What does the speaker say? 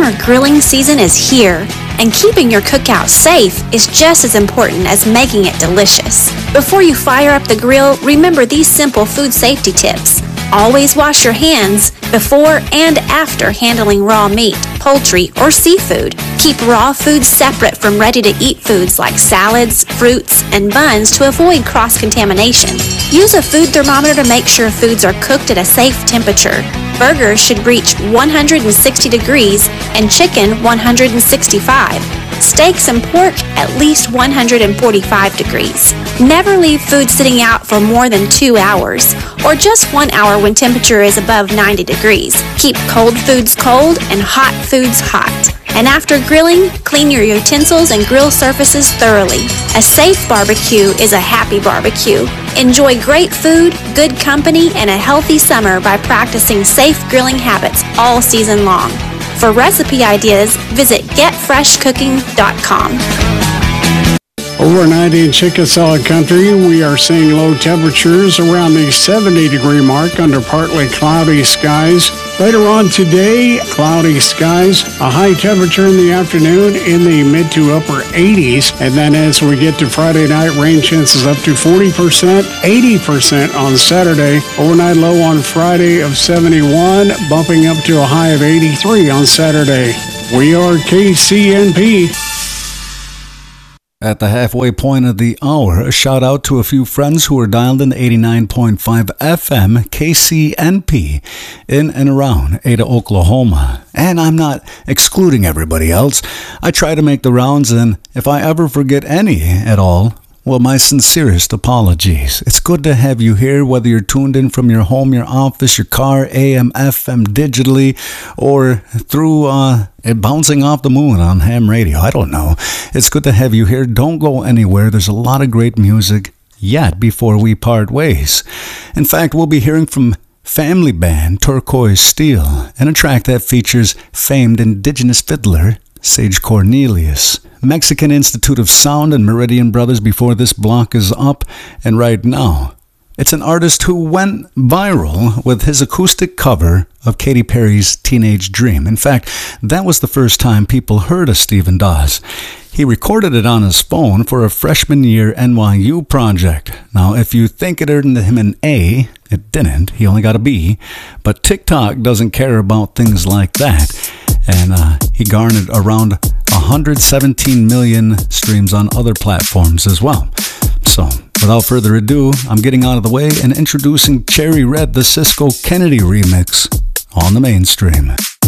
Summer grilling season is here, and keeping your cookout safe is just as important as making it delicious. Before you fire up the grill, remember these simple food safety tips. Always wash your hands before and after handling raw meat, poultry, or seafood. Keep raw foods separate from ready-to-eat foods like salads, fruits, and buns to avoid cross-contamination. Use a food thermometer to make sure foods are cooked at a safe temperature. Burgers should reach 160 degrees and chicken 165. Steaks and pork at least 145 degrees. Never leave food sitting out for more than 2 hours, or just 1 hour when temperature is above 90 degrees. Keep cold foods cold and hot foods hot. And after grilling, clean your utensils and grill surfaces thoroughly. A safe barbecue is a happy barbecue. Enjoy great food, good company, and a healthy summer by practicing safe grilling habits all season long. For recipe ideas, visit getfreshcooking.com. Overnight in Chickasaw Country, we are seeing low temperatures around the 70-degree mark under partly cloudy skies. Later on today, cloudy skies, a high temperature in the afternoon in the mid to upper 80s. And then as we get to Friday night, rain chances up to 40%, 80% on Saturday. Overnight low on Friday of 71, bumping up to a high of 83 on Saturday. We are KCNP. At the halfway point of the hour, a shout out to a few friends who are dialed in 89.5 FM KCNP in and around Ada, Oklahoma. And I'm not excluding everybody else. I try to make the rounds, and if I ever forget any at all, well, my sincerest apologies. It's good to have you here, whether you're tuned in from your home, your office, your car, AM, FM, digitally, or through bouncing off the moon on ham radio. I don't know. It's good to have you here. Don't go anywhere. There's a lot of great music yet before we part ways. In fact, we'll be hearing from family band Turquoise Steel and a track that features famed indigenous fiddler Sage Cornelius. Mexican Institute of Sound and Meridian Brothers before this block is up. And right now, it's an artist who went viral with his acoustic cover of Katy Perry's Teenage Dream. In fact, that was the first time people heard of Stephen Dawes. He recorded it on his phone for a freshman year NYU project. Now, if you think it earned him an A, it didn't. He only got a B. But TikTok doesn't care about things like that. And he garnered around 117 million streams on other platforms as well. So, without further ado, I'm getting out of the way and introducing Cherry Red, the Cisco Kennedy remix on the mainstream.